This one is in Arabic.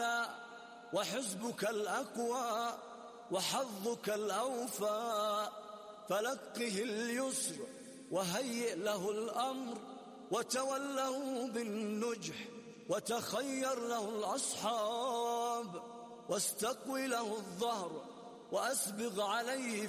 الأعلى وحزبك الأقوى وحظك الأوفى، فلقه اليسر وهيئ له الأمر، وتوله بالنجح وتخير له الأصحاب، واستقوي له الظهر وأسبغ عليه